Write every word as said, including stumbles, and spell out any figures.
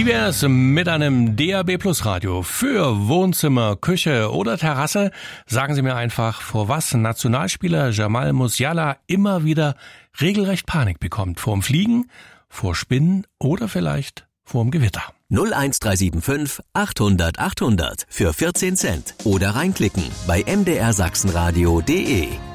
wär's mit einem D A B Plus Radio für Wohnzimmer, Küche oder Terrasse? Sagen Sie mir einfach, vor was Nationalspieler Jamal Musiala immer wieder regelrecht Panik bekommt. Vorm Fliegen, vor Spinnen oder vielleicht vorm Gewitter. null eins drei sieben fünf achthundert achthundert für vierzehn Cent oder reinklicken bei m d r sachsenradio punkt d e.